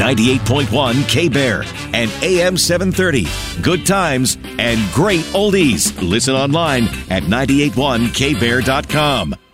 98.1 K-Bear and AM 730. Good times and great oldies. Listen online at 981kbear.com.